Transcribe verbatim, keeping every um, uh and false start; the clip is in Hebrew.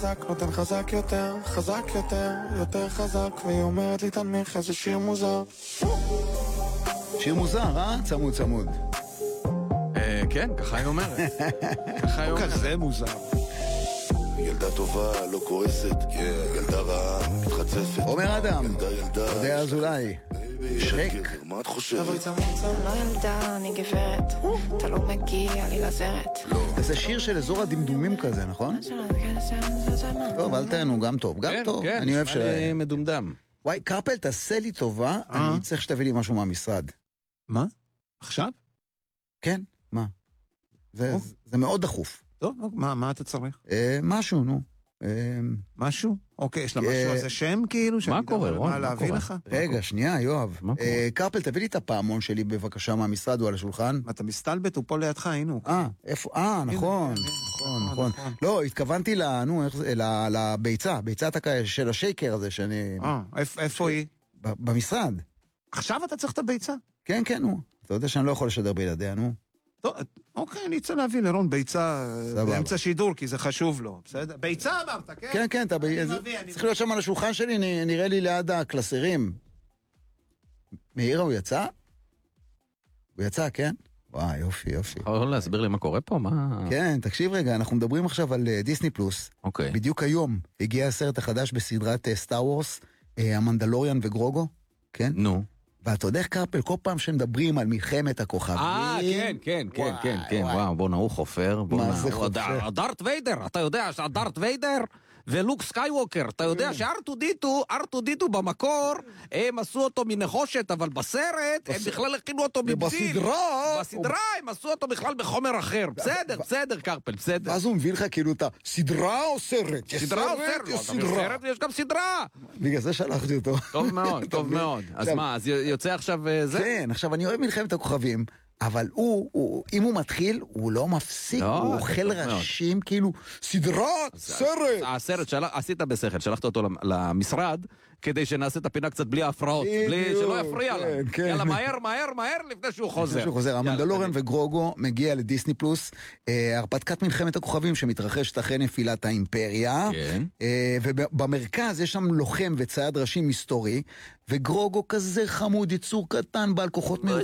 נותן חזק יותר, חזק יותר, יותר חזק, והיא אומרת לי תנמיך איזה שיר מוזר. שיר מוזר, אה? צמוד צמוד. אה, כן, ככה היא אומרת. ככה היא אומרת. כזה מוזר. ילדה טובה, לא כועסת, ילדה רעה, מתחצפת. עומר אדם, ילדה, ילדה. יודע אז אולי. שרק. מה את חושבת? לא ילדה, אני גברת. אתה לא מגיע לי לזרת. זה שיר של אזור הדמדומים כזה, נכון? טוב, אל תהנו, גם טוב, גם טוב. אני אוהב ש... כן, מדומדם. וואי, קרפל, תעשה לי טובה, אני צריך שתביא לי משהו מהמשרד. מה? עכשיו? כן, מה? זה מאוד דחוף. טוב, מה אתה צריך? משהו, נו. משהו? אוקיי, יש לה משהו, זה שם כאילו? מה קורה, רון? מה להביא לך? רגע, שנייה, יואב. קרפל, תביא לי את הפעמון שלי בבקשה מהמשרד, הוא על השולחן. אתה מסתלבט, הוא פה לידך, היינו. אה, איפה? אה, נכון. נכון, נכון. לא, התכוונתי נו, לביצה, ביצת של השייקר הזה שאני... אה, איפה היא? במשרד. עכשיו אתה צריך את הביצה? כן, כן, נו. אתה יודע שאני לא יכול לשדר בלעדיה, נו. טוב, אוקיי, אני אצא להביא לרון ביצה באמצע שידור, כי זה חשוב לו, בסדר? ביצה אמרת, כן? כן, כן, אתה צריך להיות שם על השולחן שלי, נראה לי ליד הקלסרים. מאירה הוא יצא? הוא יצא, כן? וואי, יופי, יופי. יכול להסביר לי מה קורה פה? מה... כן, תקשיב רגע, אנחנו מדברים עכשיו על דיסני פלוס. אוקיי. בדיוק היום הגיע הסרט החדש בסדרת סטאר וורס, המנדלוריאן וגרוגו, כן? נו. ואתה יודע, קרפל, כל פעם שמדברים על מלחמת הכוכבים... אה, כן, כן, כן, כן, כן, וואו, בוא נעו חופר. מה זה חופר? דארט ויידר, אתה יודע שדארט ויידר ולוק סקייווקר, אתה יודע שארטו דיטו, ארטו דיטו במקור, הם עשו אותו מנחושת, אבל בסרט הם בכלל הכינו אותו מבזיל. בסדרה... בסדרה הם עשו אותו בכלל בחומר אחר. בסדר, בסדר, קרפל, בסדר. ואז הוא מביא לך כאילו את הסדרה או סרט? סדרה או סרט? יש סרט ויש גם סדרה. בגלל זה שלחתי אותו. טוב מאוד, טוב מאוד. אז מה, אז יוצא עכשיו זה? כן, עכשיו אני אוהב מלחמת הכוכבים, אבל הוא, הוא, אם הוא מתחיל, הוא לא מפסיק, לא, הוא אוכל ראשים, כאילו, סדרה, סרט. הסרט, של... עשית בשכל, שלחת אותו למשרד, כדי שנעשה את הפינה קצת בלי הפרעות, בלי שלא יפריע לה. כן, כן. יאללה, מהר, מהר, מהר, לפני שהוא חוזר. לפני שהוא חוזר. המנדלוריאן וגרוגו מגיע לדיסני פלוס, אה, הרפתקת מלחמת הכוכבים שמתרחשת אחרי נפילת האימפריה, כן. אה, ובמרכז יש שם לוחם וצייד ראשים היסטורי, וגרוגו כזה חמוד, יצור קטן, בעל כוחות מיוחדים.